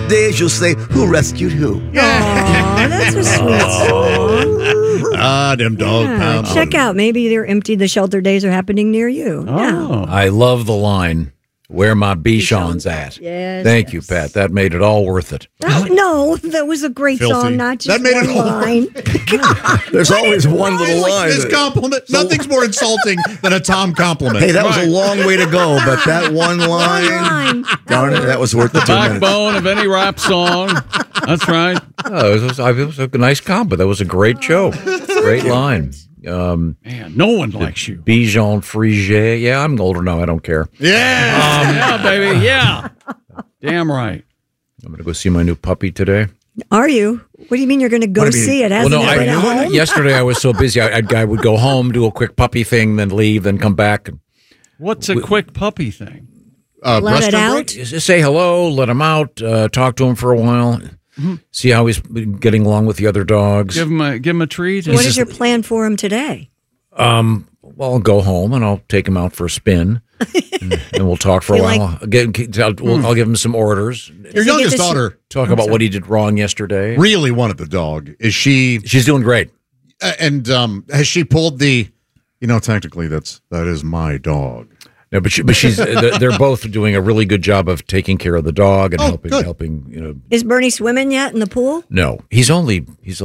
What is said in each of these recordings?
days, you'll say, who rescued who? Aw, that's a sweet song. Them dog pound. Check out. Maybe their empty the shelter days are happening near you. Oh. I love the line, where my Bichon's at. Yes. Thank you, Pat. That made it all worth it. No, that was a great song, not just That made it one all line. There's always one little line. This compliment. Nothing's more insulting than a Tom compliment. Hey, that was a long way to go, but that one line, darn it, that was worth the 2 minutes. Backbone of any rap song. That's right. Oh, it was a nice combo. That was a great show. Great line. Man, no one likes you. Bichon Frigé. Yeah, I'm older now. I don't care. Yeah, baby. Yeah. Damn right. I'm going to go see my new puppy today. Are you? What do you mean you're going to go see it? Hasn't it been at home? Yesterday I was so busy. I would go home, do a quick puppy thing, then leave, then come back. What's a quick puppy thing? Let it out? Just say hello, let him out, talk to him for a while, see how he's getting along with the other dogs. Give him a treat. What is your plan for him today? Well, I'll go home and I'll take him out for a spin, and we'll talk for a while. I'll give him some orders. Your youngest daughter talk about what he did wrong yesterday. Really wanted the dog. Is she? She's doing great. And has she pulled the? Technically that is my dog. No, but she's. They're both doing a really good job of taking care of the dog and helping. Is Bernie swimming yet in the pool? No, he's only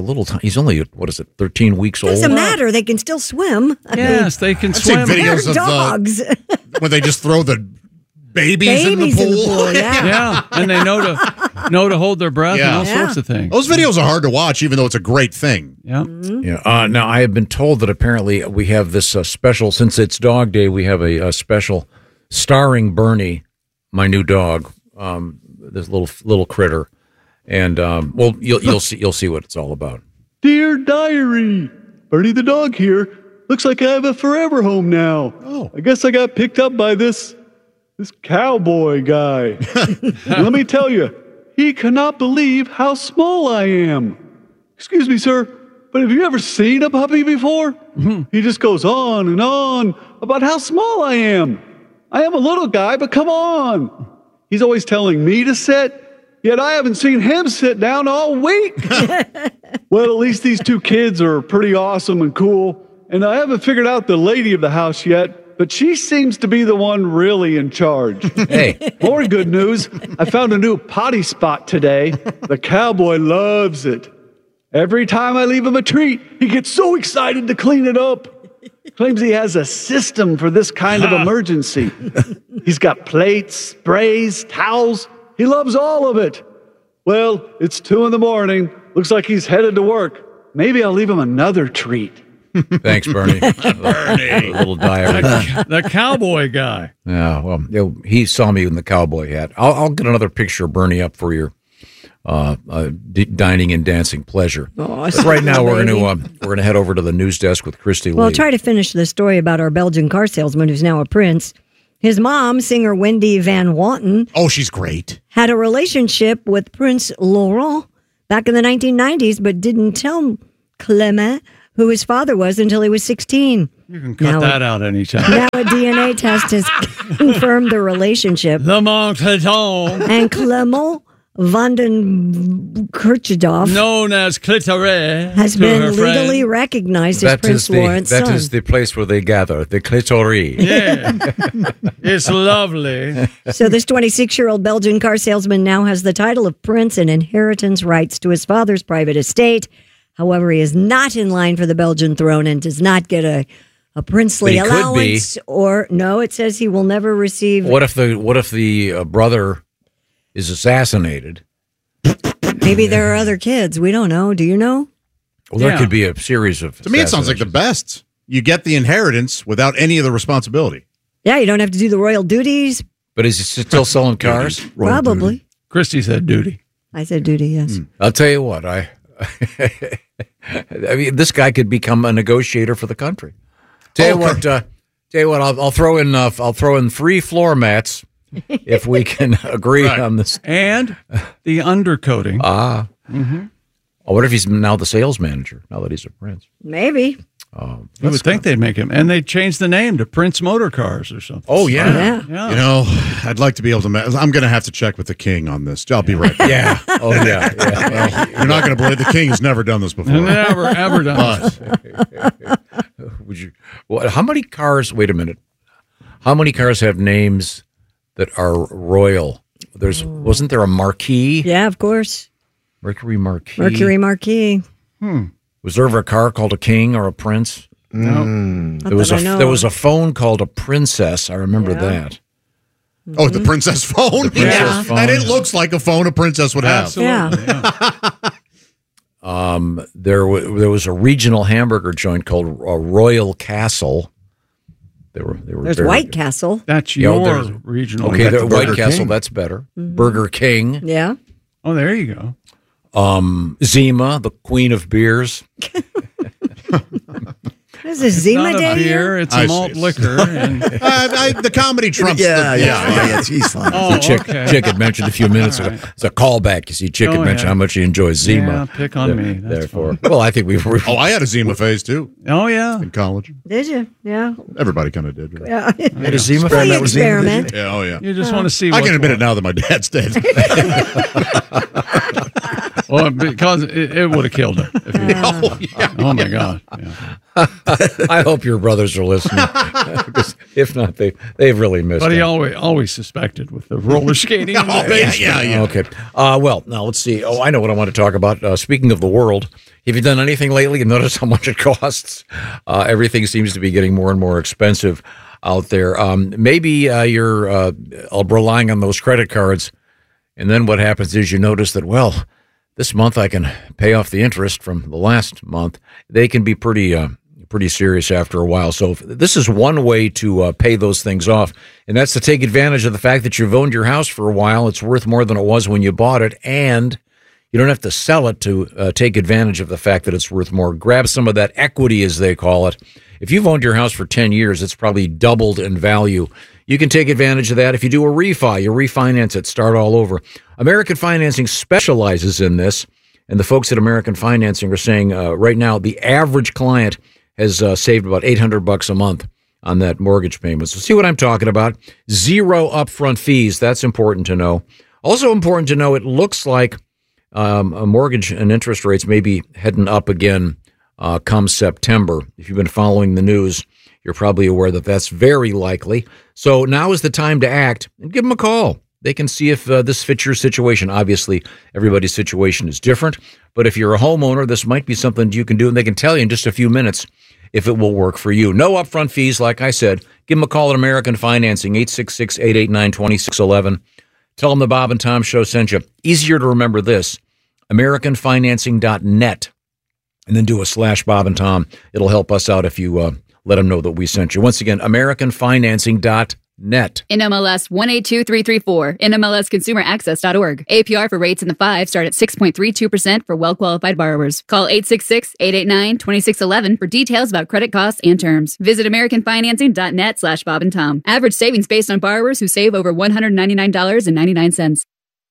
13 weeks old. Doesn't matter. They can still swim. Yes, they can I've seen swim. videos of dogs. When they just throw the babies in the pool. Yeah, and they know to hold their breath and all sorts of things. Those videos are hard to watch, even though it's a great thing. Yeah. Yeah. Now, I have been told that apparently we have this special, since it's Dog Day, we have a special starring Bernie, my new dog, this little critter, and you'll see what it's all about. Dear Diary, Bernie the dog here. Looks like I have a forever home now. Oh. I guess I got picked up by this cowboy guy. Let me tell you, he cannot believe how small I am. Excuse me, sir, but have you ever seen a puppy before? He just goes on and on about how small I am. I am a little guy, but come on. He's always telling me to sit, yet I haven't seen him sit down all week. Well, at least these two kids are pretty awesome and cool, and I haven't figured out the lady of the house yet. But she seems to be the one really in charge. Hey. More good news. I found a new potty spot today. The cowboy loves it. Every time I leave him a treat, he gets so excited to clean it up. Claims he has a system for this kind of emergency. He's got plates, sprays, towels. He loves all of it. Well, it's 2 a.m. Looks like he's headed to work. Maybe I'll leave him another treat. Thanks, Bernie. Bernie. Little diary. The cowboy guy. Yeah, well, he saw me in the cowboy hat. I'll get another picture of Bernie up for your dining and dancing pleasure. Oh, but right now, we're going to head over to the news desk with Christy Lee. Well, try to finish the story about our Belgian car salesman who's now a prince. His mom, singer Wendy Van Wanten. Oh, she's great. Had a relationship with Prince Laurent back in the 1990s, but didn't tell Clement who his father was until he was 16. You can cut that out anytime. Now a DNA test has confirmed the relationship. Lamont Cléton. And Clement Vanden Kirchhoff, known as Clitoris, has been legally recognized as Prince Lawrence's son. That is the place where they gather, the clitoris. Yeah. It's lovely. So this 26-year-old Belgian car salesman now has the title of prince and inheritance rights to his father's private estate. However, he is not in line for the Belgian throne and does not get a princely allowance. Or no, it says he will never receive. What if the brother is assassinated? Maybe there are other kids. We don't know. Do you know? Well, there could be a series of. To me, it sounds like the best. You get the inheritance without any of the responsibility. Yeah, you don't have to do the royal duties. But is he still selling cars? Probably. Duty. Christy said duty. I said duty, yes. I'll tell you what, I mean, this guy could become a negotiator for the country. Tell you what, I'll throw in 3 floor mats if we can agree on this. And the undercoating. Mm-hmm. Oh, what if he's now the sales manager now that he's a prince? Maybe. You would think they'd make him. And they changed the name to Prince Motor Cars or something. Oh, yeah. Yeah. I'd like to be able to. I'm going to have to check with the king on this. I'll be right back. Yeah. Oh, yeah. Well, you're not going to believe the king has never done this before. Never, ever done this. How many cars? Wait a minute. How many cars have names that are royal? Wasn't there a Marquis? Yeah, of course. Mercury Marquis. Mercury Marquis. Was there ever a car called a king or a prince? No. There was a phone called a princess. I remember that. Oh, the princess phone? Princess phone. And it looks like a phone a princess would have. Absolutely. Yeah. There was a regional hamburger joint called Royal Castle. There's White Castle. That's your regional. Okay, the White Burger Castle, King. that's better. Burger King. Yeah. Oh, there you go. Zima, the queen of beers. Is this Zima Not Day a beer, here? it's a malt liquor. And The comedy trumps. He's fine. Oh, Chick had mentioned a few minutes ago. It's a callback. You see, Chick had mentioned how much he enjoys Zima. Yeah, pick on me. That's Therefore, well, I think we've. Oh, I had a Zima phase too Oh, yeah. in college. Did you? Yeah. Everybody kind of did. Right? Yeah. Had a Zima Well, fan you that was Zima. experiment. Yeah, oh yeah. You just want to see I what's can admit what. it now that my dad's dead. Well, because it would have killed him. If oh, my God. Yeah. I hope your brothers are listening. Because if not, they've really missed But it. he always suspected with the roller skating. in the Oh, basement. yeah. Okay. Well, now let's see. Oh, I know what I want to talk about. Speaking of the world, have you done anything lately? You notice how much it costs? Everything seems to be getting more and more expensive out there. Maybe you're relying on those credit cards, and then what happens is you notice that, well, this month I can pay off the interest from the last month. They can be pretty serious after a while. So this is one way to pay those things off, and that's to take advantage of the fact that you've owned your house for a while. It's worth more than it was when you bought it, and you don't have to sell it to take advantage of the fact that it's worth more. Grab some of that equity, as they call it. If you've owned your house for 10 years, it's probably doubled in value. You can take advantage of that. If you do a refi, you refinance it, start all over. American Financing specializes in this, and the folks at American Financing are saying right now the average client has saved about $800 a month on that mortgage payment. So see what I'm talking about. 0 upfront fees. That's important to know. Also important to know, it looks like a mortgage and interest rates may be heading up again come September. If you've been following the news, you're probably aware that that's very likely. So now is the time to act and give them a call. They can see if this fits your situation. Obviously, everybody's situation is different. But if you're a homeowner, this might be something you can do, and they can tell you in just a few minutes if it will work for you. No upfront fees, like I said. Give them a call at American Financing, 866-889-2611. Tell them the Bob and Tom Show sent you. Easier to remember this, AmericanFinancing.net, and then do a /Bob and Tom. It'll help us out if you let them know that we sent you. Once again, AmericanFinancing.net. NMLS 182334, NMLSConsumerAccess.org. APR for rates in the 5 start at 6.32% for well-qualified borrowers. Call 866-889-2611 for details about credit costs and terms. Visit AmericanFinancing.net /Bob and Tom. Average savings based on borrowers who save over $199.99.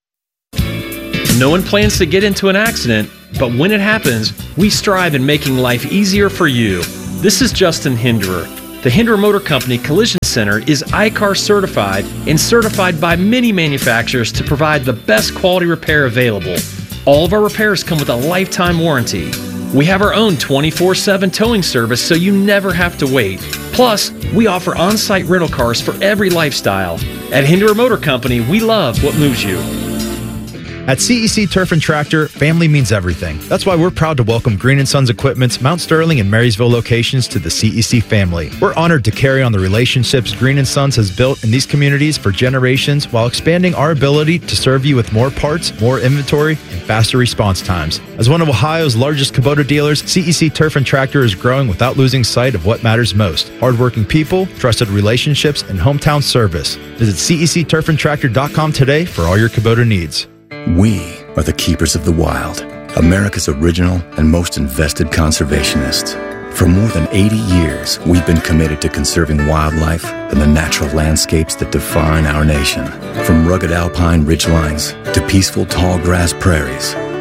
No one plans to get into an accident, but when it happens, we strive in making life easier for you. This is Justin Hinderer. The Hinderer Motor Company Collision Center is ICAR certified and certified by many manufacturers to provide the best quality repair available. All of our repairs come with a lifetime warranty. We have our own 24/7 towing service, so you never have to wait. Plus, we offer on-site rental cars for every lifestyle. At Hinderer Motor Company, we love what moves you. At CEC Turf and Tractor, family means everything. That's why we're proud to welcome Green & Sons Equipment's Mount Sterling and Marysville locations to the CEC family. We're honored to carry on the relationships Green & Sons has built in these communities for generations while expanding our ability to serve you with more parts, more inventory, and faster response times. As one of Ohio's largest Kubota dealers, CEC Turf and Tractor is growing without losing sight of what matters most: hardworking people, trusted relationships, and hometown service. Visit CECTurfandTractor.com today for all your Kubota needs. We are the keepers of the wild, America's original and most invested conservationists. For more than 80 years, we've been committed to conserving wildlife and the natural landscapes that define our nation. From rugged alpine ridgelines to peaceful tall grass prairies,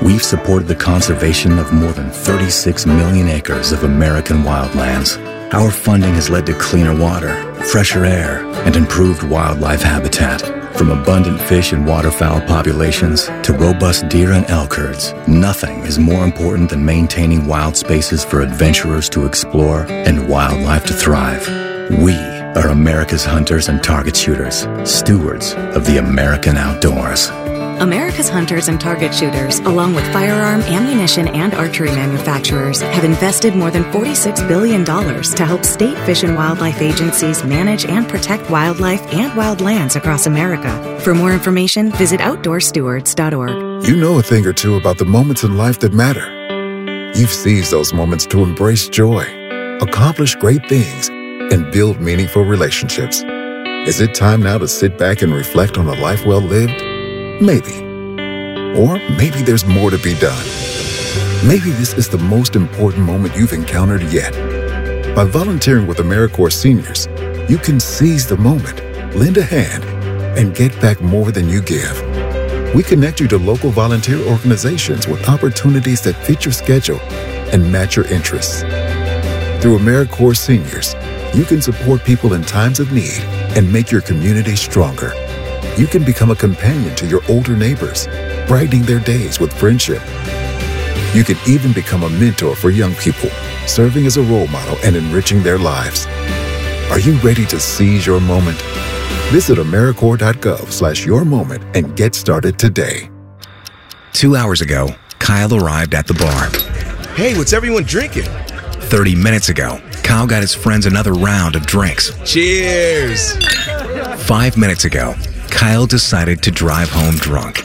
we've supported the conservation of more than 36 million acres of American wildlands. Our funding has led to cleaner water, fresher air, and improved wildlife habitat. From abundant fish and waterfowl populations to robust deer and elk herds, nothing is more important than maintaining wild spaces for adventurers to explore and wildlife to thrive. We are America's hunters and target shooters, stewards of the American outdoors. America's hunters and target shooters, along with firearm, ammunition, and archery manufacturers, have invested more than $46 billion to help state fish and wildlife agencies manage and protect wildlife and wildlands across America. For more information, visit OutdoorStewards.org. You know a thing or two about the moments in life that matter. You've seized those moments to embrace joy, accomplish great things, and build meaningful relationships. Is it time now to sit back and reflect on a life well lived? Maybe. Or maybe there's more to be done. Maybe this is the most important moment you've encountered yet. By volunteering with AmeriCorps Seniors, you can seize the moment, lend a hand, and get back more than you give. We connect you to local volunteer organizations with opportunities that fit your schedule and match your interests. Through AmeriCorps Seniors, you can support people in times of need and make your community stronger. You can become a companion to your older neighbors, brightening their days with friendship. You can even become a mentor for young people, serving as a role model and enriching their lives. Are you ready to seize your moment? Visit AmeriCorps.gov/yourmoment and get started today. 2 hours ago, Kyle arrived at the bar. Hey, what's everyone drinking? 30 minutes ago, Kyle got his friends another round of drinks. Cheers! 5 minutes ago, Kyle decided to drive home drunk.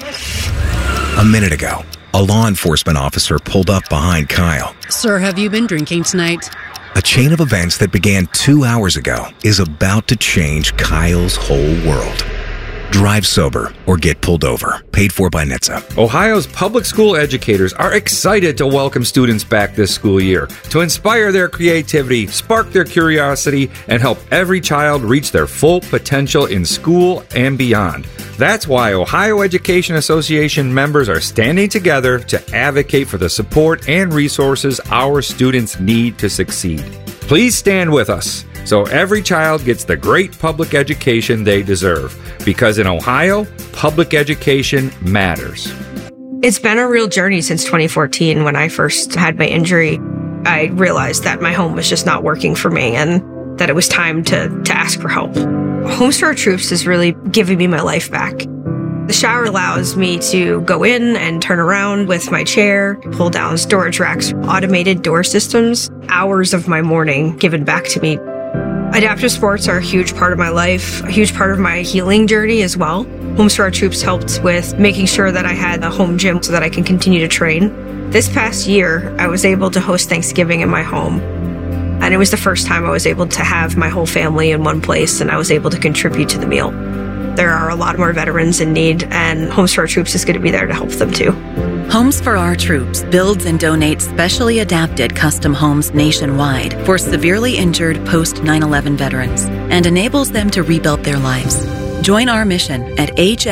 A minute ago, a law enforcement officer pulled up behind Kyle. Sir, have you been drinking tonight? A chain of events that began 2 hours ago is about to change Kyle's whole world. Drive sober or get pulled over. Paid for by NHTSA. Ohio's public school educators are excited to welcome students back this school year to inspire their creativity, spark their curiosity, and help every child reach their full potential in school and beyond. That's why Ohio Education Association members are standing together to advocate for the support and resources our students need to succeed. Please stand with us so every child gets the great public education they deserve. Because in Ohio, public education matters. It's been a real journey since 2014 when I first had my injury. I realized that my home was just not working for me and that it was time to ask for help. Homes for Our Troops is really giving me my life back. The shower allows me to go in and turn around with my chair, pull down storage racks, automated door systems, hours of my morning given back to me. Adaptive sports are a huge part of my life, a huge part of my healing journey as well. Homes for Our Troops helped with making sure that I had a home gym so that I can continue to train. This past year, I was able to host Thanksgiving in my home. And it was the first time I was able to have my whole family in one place and I was able to contribute to the meal. There are a lot more veterans in need, and Homes for Our Troops is going to be there to help them too. Homes for Our Troops builds and donates specially adapted custom homes nationwide for severely injured post 9/11 veterans and enables them to rebuild their lives. Join our mission at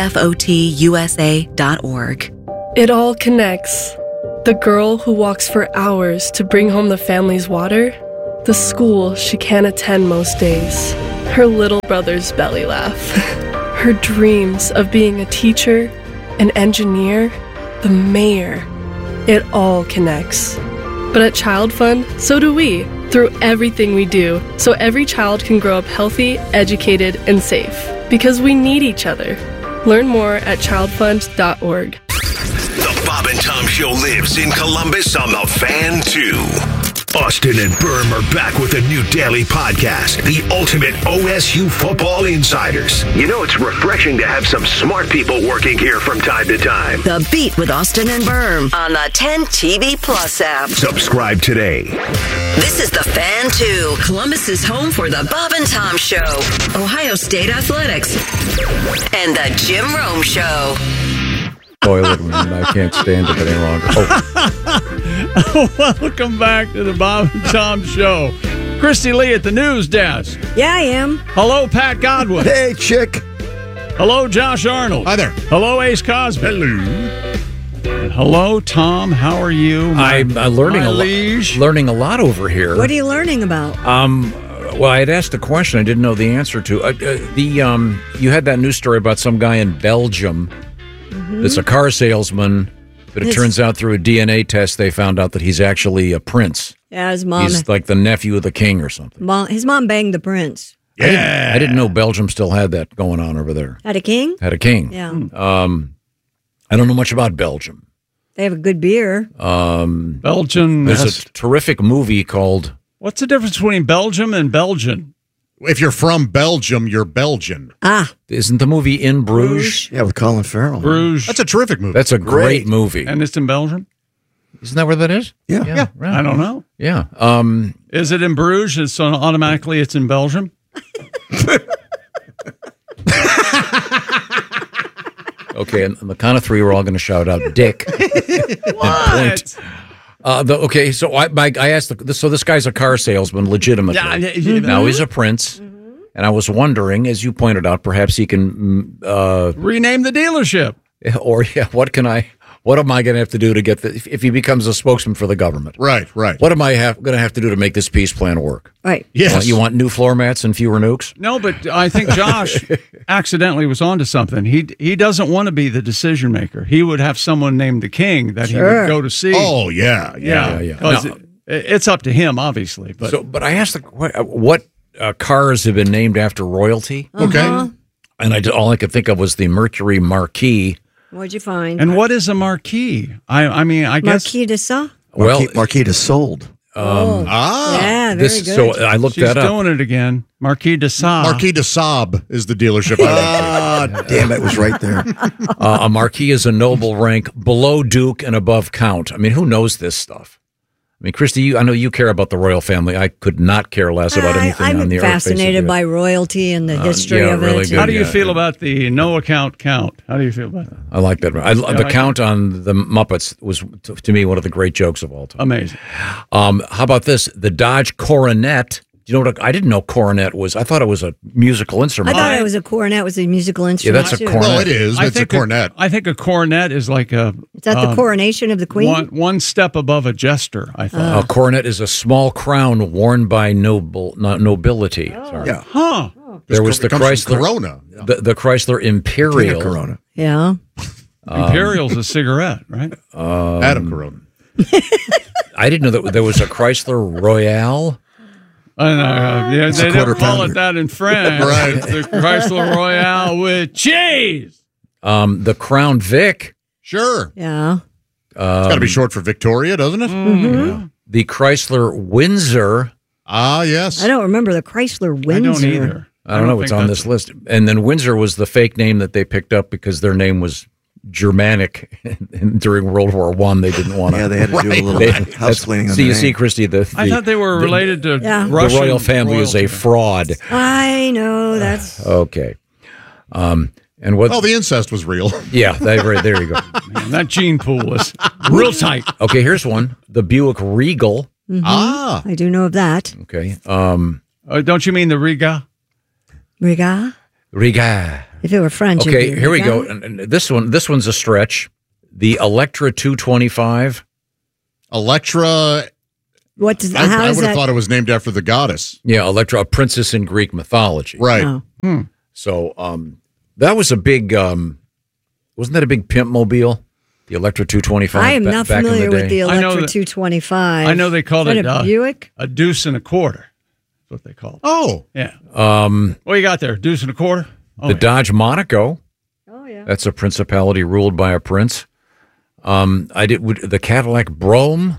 hfotusa.org. It all connects. The girl who walks for hours to bring home the family's water, the school she can't attend most days, her little brother's belly laugh, her dreams of being a teacher, an engineer, the mayor. It all connects. But at Child Fund, so do we, through everything we do, so every child can grow up healthy, educated, and safe. Because we need each other. Learn more at childfund.org. The Bob and Tom Show lives in Columbus on the Fan 2. Austin and Berm are back with a new daily podcast, The Ultimate OSU Football Insiders. You know, it's refreshing to have some smart people working here from time to time. The Beat with Austin and Berm on the 10 TV Plus app. Subscribe today. This is The Fan 2, Columbus's home for the Bob and Tom Show, Ohio State Athletics, and the Jim Rome Show. Toilet, and I can't stand it any longer. Welcome back to the Bob and Tom Show. Christy Lee at the news desk. Yeah, I am. Hello, Pat Godwin. Hey, chick. Hello, Josh Arnold. Hi there. Hello, Ace Cosby. Hello. And Hello, Tom. How are you? I'm learning learning a lot over here. What are you learning about? Well, I had asked a question I didn't know the answer to. You had that news story about some guy in Belgium that's a car salesman, but it turns out through a DNA test they found out that he's actually a prince. Yeah, his mom. He's like the nephew of the king or something. His mom banged the prince. Yeah. I didn't know Belgium still had that going on over there. Had a king? Had a king. Yeah. I don't know much about Belgium. They have a good beer. Belgium. There's a terrific movie called... What's the difference between Belgium and Belgian? If you're from Belgium, you're Belgian. Isn't the movie In Bruges? Yeah, with Colin Farrell. Bruges. That's a terrific movie. That's a great movie. And it's in Belgium? Isn't that where that is? Yeah. Right. I don't know. Yeah. Is it in Bruges? So automatically it's in Belgium? Okay, and on the count of three, we're all going to shout out Dick. What? Okay, so I asked, so this guy's a car salesman, legitimately. Now he's a prince, and I was wondering, as you pointed out, perhaps he can... rename the dealership. Or, what am I going to have to do to get if he becomes a spokesman for the government? Right. What am I going to have to do to make this peace plan work? Right. Yes. You want new floor mats and fewer nukes? No, but I think Josh accidentally was onto something. He doesn't want to be the decision maker. He would have someone named the king that he would go to see. Oh, yeah. Because it's up to him, obviously. But I asked what cars have been named after royalty? Okay. And all I could think of was the Mercury Marquis. What'd you find? And what is a marquis? I mean, I guess Marquis de Sade. Well, Marquis de Sold. Yeah, very good. So I looked that up. She's doing it again. Marquis de Sade. Marquis de Sade is the dealership. Damn, it was right there. A marquis is a noble rank below duke and above count. I mean, who knows this stuff? I mean, Christy, I know you care about the royal family. I could not care less about anything on the earth. I'm fascinated by royalty and the history of it. Really good, How do you feel about the no account count? How do you feel about that? I like that. The count on the Muppets was, to me, one of the great jokes of all time. Amazing. How about this? The Dodge Coronet. You know what? I didn't know cornet was. I thought it was a musical instrument. I thought it was a cornet. Was a musical instrument. Yeah, that's a too. cornet. No, it is. It's a cornet. I think a cornet is like a... Is that the coronation of the queen? One step above a jester, I thought. A coronet is a small crown worn by nobility. Sorry. Yeah. Huh. There was the Chrysler Corona. The Chrysler Imperial. Corona. Yeah. Imperial's a cigarette, right? Adam Corona. I didn't know that there was a Chrysler Royale. I know. Yeah, they don't call it that in France. Right. It's the Chrysler Royale with cheese. The Crown Vic. Sure. Yeah. It's got to be short for Victoria, doesn't it? Mm-hmm. The Chrysler Windsor. Ah, yes. I don't remember the Chrysler Windsor. I don't either. I don't know. It's on this list. And then Windsor was the fake name that they picked up because their name was Germanic. And during World War I, they didn't want to. Yeah, they had to do a little house cleaning on So the you name. see, Christy, I thought they were related to Yeah. Russian the royal family is a fraud. I know that's. Okay. And what? Oh, the incest was real. Yeah, there you go. Man, that gene pool is real tight. Okay, here's one. The Buick Regal. Mhm. Ah. I do know of that. Okay. Don't you mean the Riga? Riga. If it were French. Okay, it'd be here we Riga. go. And this one's a stretch. The Electra 225. Electra. What does? I How would is have that? thought it was named after the goddess. Yeah, Electra, a princess in Greek mythology. Right. Oh. So that was a big. Wasn't that a big pimp mobile? The Electra 225. I am not back in familiar with the I know Electra that- 225. I know they called Is it that a Buick. a deuce and a quarter. That's what they called it. Oh. Yeah. What you got there? Deuce and a quarter? Oh, the yeah. Dodge Monaco. Oh yeah. That's a principality ruled by a prince. The Cadillac Brougham.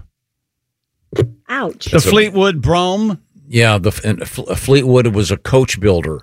Ouch. The Fleetwood Brougham. Yeah, Fleetwood was a coach builder.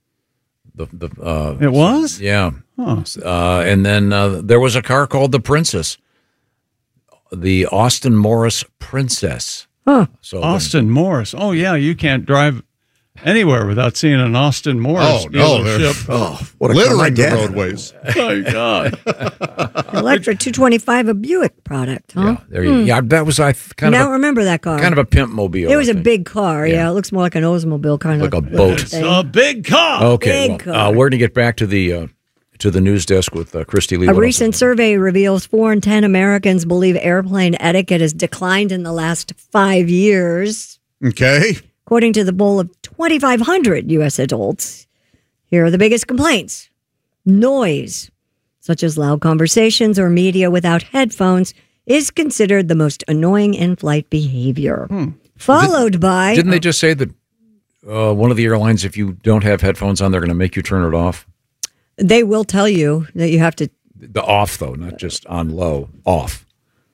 It was? Yeah. Huh. And then there was a car called the Princess, the Austin Morris Princess. Huh. So Austin Morris. Oh, yeah. You can't drive anywhere without seeing an Austin Morris Oh, no. dealership. What a car my Littering the dad had. roadways. Oh, my God. Electra 225, a Buick product, huh? Yeah, there you. Yeah, that was I kind don't of remember that car. kind of a pimp mobile. It was I a think. big car. Yeah, it looks more like an Oldsmobile kind Like of a boat. It's a big car. Okay, Big well, car. we're going to get back to the to the news desk with Christy Lee. A What else? recent survey reveals 4 in 10 Americans believe airplane etiquette has declined in the last 5 years. Okay. According to the poll of 2,500 U.S. adults, here are the biggest complaints. Noise, such as loud conversations or media without headphones, is considered the most annoying in-flight behavior. Followed by... Didn't they just say that one of the airlines, if you don't have headphones on, they're going to make you turn it off? They will tell you that you have to... The off, though, not just on low, off.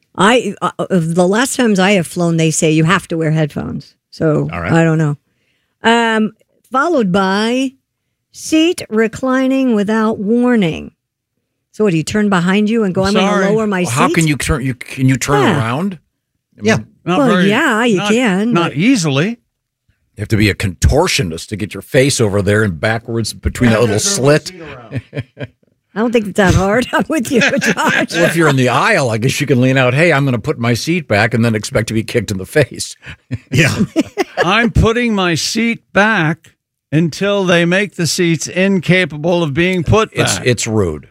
The last times I have flown, they say you have to wear headphones. So, All right. I don't know. Followed by seat reclining without warning. So what, do you turn behind you and go, I'm going to lower my seat? How can you turn? Can you turn around? Yeah. You can. Not easily. You have to be a contortionist to get your face over there and backwards between that little slit. I don't think it's that hard. I'm with you, Josh. Well, if you're in the aisle, I guess you can lean out. Hey, I'm going to put my seat back and then expect to be kicked in the face. Yeah. I'm putting my seat back until they make the seats incapable of being put back. It's rude.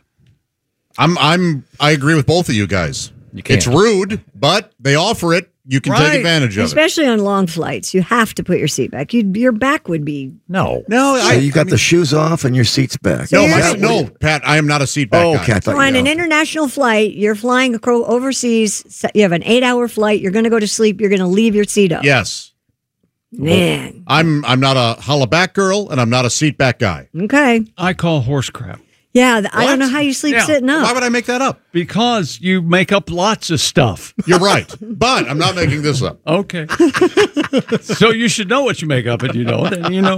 I agree with both of you guys. You can't. It's rude, but they offer it. You can take advantage of Especially on long flights. You have to put your seat back. Your back would be... No. So you got the shoes off and your seat's back. No, Pat, I am not a seat back guy. Okay, So on an international flight, you're flying overseas, you have an 8-hour flight, you're going to go to sleep, you're going to leave your seat up. Yes. Man. I'm not a holla back girl, and I'm not a seat back guy. Okay. I call horse crap. Yeah, I don't know how you sleep sitting up. Why would I make that up? Because you make up lots of stuff. You're right, but I'm not making this up. Okay. So you should know what you make up, and you know.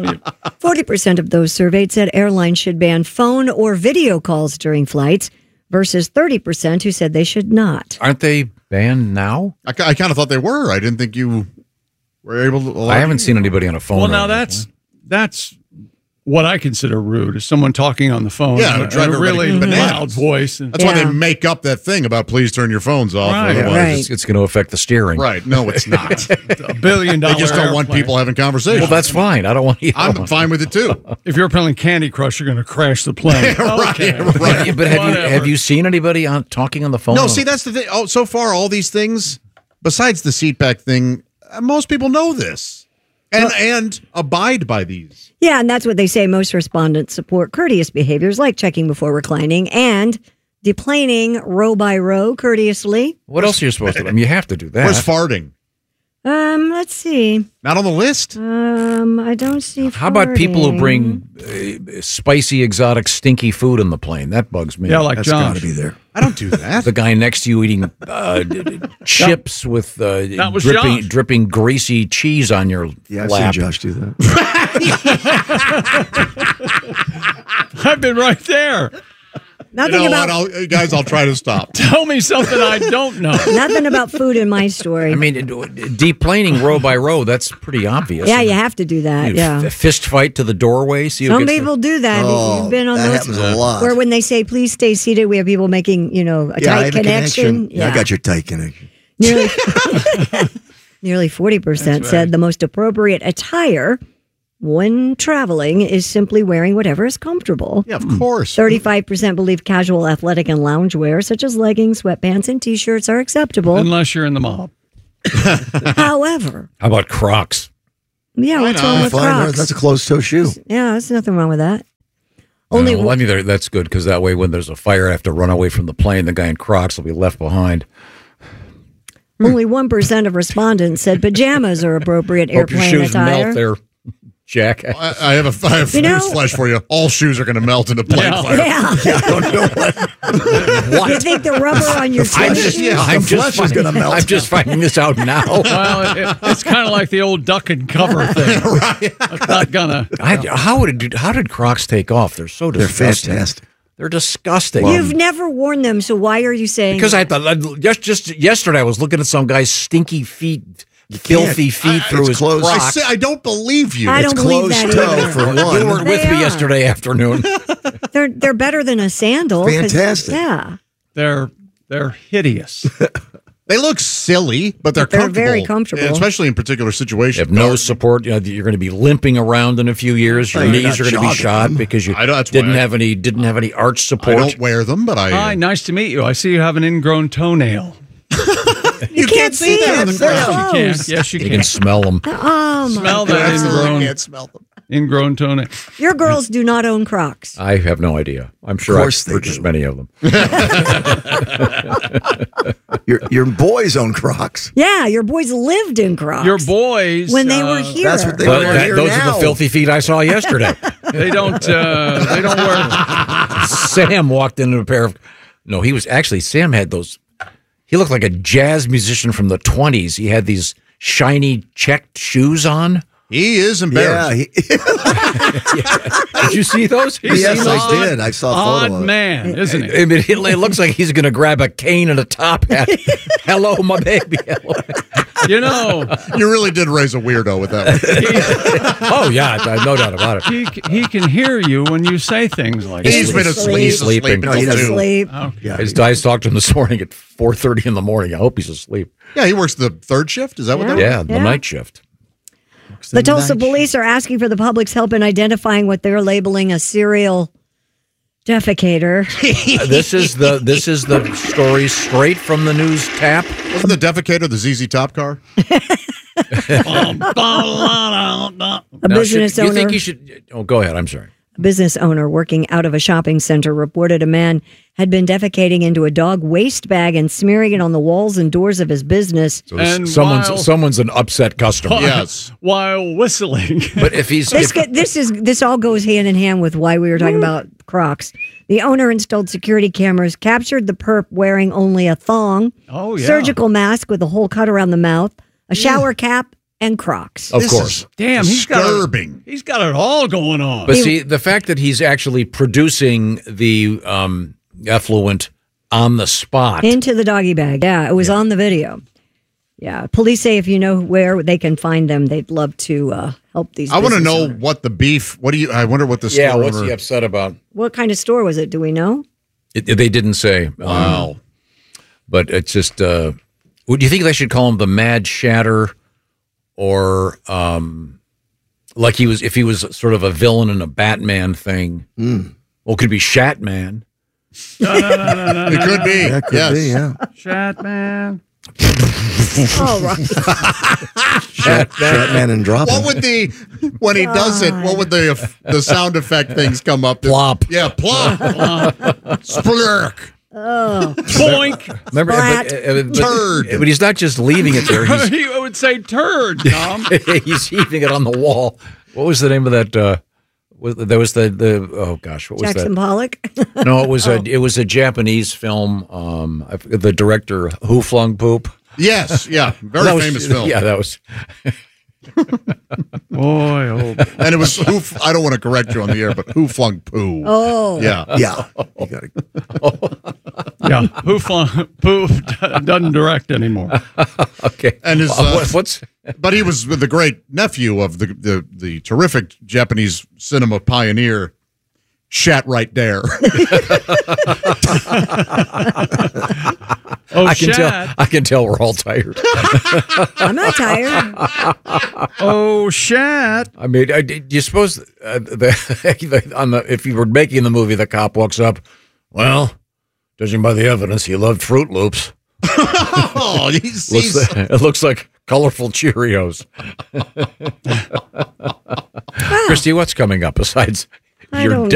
40% of those surveyed said airlines should ban phone or video calls during flights versus 30% who said they should not. Aren't they banned now? I kind of thought they were. I didn't think you were able to. I haven't seen anybody on a phone. Well, now that's what I consider rude is someone talking on the phone in a really loud voice. That's why they make up that thing about please turn your phones off. Right. Otherwise It's going to affect the steering. Right. No, it's not. $1 billion They just don't want airplane. people having conversations. Well, that's fine. I don't want you. I'm fine with it too. If you're playing Candy Crush, you're going to crash the plane. Right. But have you seen anybody talking on the phone? No, see, that's the thing. Oh, so far, all these things, besides the seat back thing, most people know this and abide by these. Yeah, and that's what they say. Most respondents support courteous behaviors like checking before reclining and deplaning row by row courteously. What else are you supposed to do? I mean, you have to do that. Where's farting? Let's see. Not on the list? I don't see How about people who farting. bring spicy, exotic, stinky food in the plane? That bugs me. Yeah, like That's Josh. got to be there. I don't do that. The guy next to you eating chips with That was Josh. dripping greasy cheese on your Yeah, I've lap. seen Josh do that. I've been right there. Nothing about Guys, I'll try to stop. Tell me something I don't know. nothing about food in my story. I mean, deplaning row by row, that's pretty obvious. yeah, you have to do that. Yeah. A fist fight to the doorway. See who Some gets people do that. Oh, You've been on that those happens a lot. where when they say please stay seated, we have people making, a I tight have a connection. Yeah, I got your tight connection. Nearly 40% said the most appropriate attire when traveling is simply wearing whatever is comfortable. Yeah, of course. 35% believe casual athletic and loungewear, such as leggings, sweatpants, and T-shirts, are acceptable. Unless you're in the mob. However, How about Crocs? yeah, what's wrong with Fine, Crocs? that's a closed-toe shoe. Yeah, there's nothing wrong with that. Only I mean, that's good because that way, when there's a fire, I have to run away from the plane. The guy in Crocs will be left behind. Only 1% of respondents said pajamas are appropriate Hope your airplane shoes attire. melt there, Jack. I have You know- newsflash for you. All shoes are going to melt into plane fire. Yeah. You think the rubber on your I'm tennis just, shoes? I'm just finding this out now. Well, it's kind of like the old duck and cover thing. It's not gonna. How did Crocs take off? They're so They're disgusting. fantastic. They're disgusting. You've never worn them, so why are you saying? Because I thought just yesterday I was looking at some guy's stinky feet, filthy feet through his closed. Crocs. I don't believe you. I don't believe that either. For one. You weren't with me yesterday afternoon. They're better than a sandal. 'cause- Fantastic. Yeah. They're hideous. They look silly, but they're comfortable. very comfortable. Especially in particular situations. You have no support. You're going to be limping around in a few years. Your knees are going to be shot because you didn't have any arch support. I don't wear them, but Hi, nice to meet you. I see you have an ingrown toenail. You can't see that on the ground. You can. Yes, you can. You can smell them. Oh, my Smell God. that ingrown. Can't smell them. Ingrown toenail. Your girls do not own Crocs. I have no idea. I'm sure I've purchased many of them. Your boys own Crocs. Yeah, your boys lived in Crocs. Your boys when they were here. That's what they wear here Those now. are the filthy feet I saw yesterday. They don't wear. Sam walked into a pair of. No, he was actually. Sam had those. He looked like a jazz musician from the 20s. He had these shiny checked shoes on. He is embarrassed. Did you see those? Yes, I did. I saw a photo of it. Man, isn't he? I mean, it looks like he's going to grab a cane and a top hat. Hello, my baby. Hello. You know, you really did raise a weirdo with that one. Oh, yeah, no doubt about it. He can hear you when you say things like that. He's been asleep. He's sleeping. No, he doesn't sleep. Okay. His guys talked to him this morning at 4:30 in the morning. I hope he's asleep. Yeah, he works the third shift. Is that what that is? Yeah, the night shift. The Tulsa police are asking for the public's help in identifying what they're labeling a serial defecator. This is the story straight from the news tap. Wasn't the defecator the ZZ Top car? A business You owner. think you should? Oh, go ahead. I'm sorry. A business owner working out of a shopping center reported a man had been defecating into a dog waste bag and smearing it on the walls and doors of his business. So someone's an upset customer. Yes, while whistling. But if he's This all goes hand in hand with why we were talking about Crocs. The owner installed security cameras, captured the perp wearing only a thong, surgical mask with a hole cut around the mouth, a shower cap, and Crocs. Of course. Damn, he's got it all going on. But see, the fact that he's actually producing the effluent on the spot. Into the doggy bag. Yeah, it was on the video. Yeah. Police say if you know where they can find them, they'd love to help these I want to business know owners. what the beef. I wonder what the store Yeah, what's owner- he upset about? What kind of store was it? Do we know? They didn't say. Wow. But it's just, would you think they should call him the Mad Shatter? Or like if he was sort of a villain in a Batman thing. Well, it could be Shatman. No. It could be. That could be, yeah. Shatman. All right. Shatman and dropping. What would when he does it? What would the sound effect things come up? Plop. Yeah, plop. Splurk. Oh. Boink. Remember, Turd. But he's not just leaving it there. He would say turd, Tom. He's heaving it on the wall. What was the name of that? There was the oh gosh, what was Jackson that? Pollock? No, it was a Japanese film. The director Who Flung Poop. Yes, yeah, very famous film. Yeah, that was. Boy, oh. And it was I don't want to correct you on the air, but who flung poo? Oh, yeah. You gotta, Yeah, who flung poo doesn't direct anymore. Okay, and his what's? But he was the great nephew of the terrific Japanese cinema pioneer. Shat right there. Oh, I can tell we're all tired. I'm not tired. Oh, Shat. I mean, do you suppose if you were making the movie, the cop walks up, well, judging by the evidence, he loved Fruit Loops. Oh, it looks like colorful Cheerios. Christy, what's coming up besides I your don't